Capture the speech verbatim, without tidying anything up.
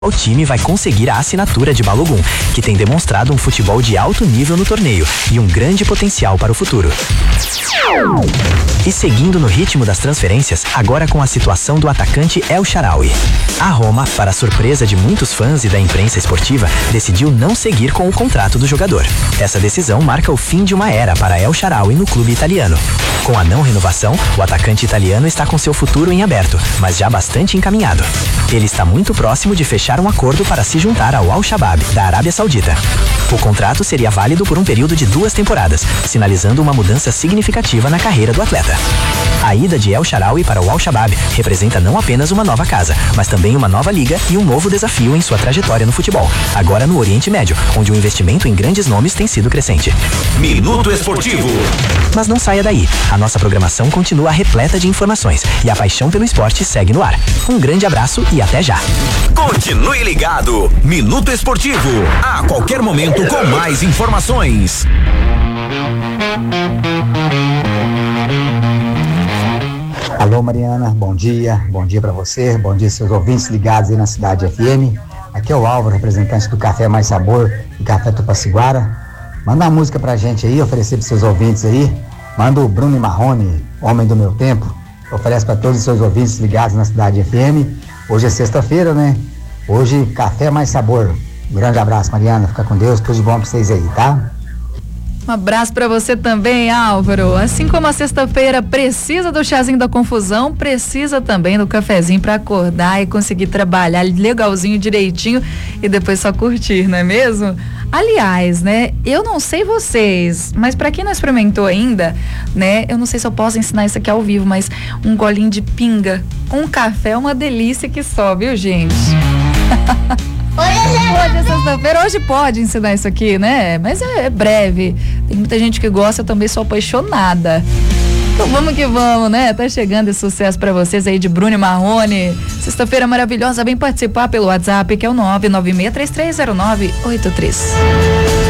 O time vai conseguir a assinatura de Balogun, que tem demonstrado um futebol de alto nível no torneio e um grande potencial para o futuro. E seguindo no ritmo das transferências, agora com a situação do atacante El Shaarawy. A Roma, para a surpresa de muitos fãs e da imprensa esportiva, decidiu não seguir com o contrato do jogador. Essa decisão marca o fim de uma era para El Shaarawy no clube italiano. Com a não renovação, o atacante italiano está com seu futuro em aberto, mas já bastante encaminhado. Ele está muito próximo de fechar um acordo para se juntar ao Al-Shabaab, da Arábia Saudita. O contrato seria válido por um período de duas temporadas, sinalizando uma mudança significativa na carreira do atleta. A ida de El Shaarawy para o Al-Shabaab representa não apenas uma nova casa, mas também uma nova liga e um novo desafio em sua trajetória no futebol, agora no Oriente Médio, onde o investimento em grandes nomes tem sido crescente. Minuto Esportivo. Mas não saia daí, a nossa programação continua repleta de informações e a paixão pelo esporte segue no ar. Um grande abraço e até já. Continue ligado. Minuto Esportivo. A qualquer momento com mais informações. Alô, Mariana, bom dia, bom dia pra você, bom dia seus ouvintes ligados aí na Cidade F M. Aqui é o Álvaro, representante do Café Mais Sabor e Café Tupaciguara. Manda uma música pra gente aí, oferecer pros seus ouvintes aí. Manda o Bruno Marrone, Homem do Meu Tempo. Oferece pra todos os seus ouvintes ligados na Cidade F M. Hoje é sexta-feira, né? Hoje, Café Mais Sabor. Um grande abraço, Mariana, fica com Deus, tudo de bom pra vocês aí, tá? Um abraço pra você também, Álvaro. Assim como a sexta-feira precisa do chazinho da confusão, precisa também do cafezinho pra acordar e conseguir trabalhar legalzinho, direitinho e depois só curtir, não é mesmo? Aliás, né, eu não sei vocês, mas pra quem não experimentou ainda, né, eu não sei se eu posso ensinar isso aqui ao vivo, mas um golinho de pinga com café é uma delícia que só, viu, gente? Hoje é sexta-feira, hoje pode ensinar isso aqui, né? Mas é, é breve. Tem muita gente que gosta, eu também sou apaixonada. Então vamos que vamos, né? Tá chegando esse sucesso pra vocês aí de Bruno Marrone. Sexta-feira maravilhosa, vem participar pelo WhatsApp, que é o nove nove seis três três zero nove oito três.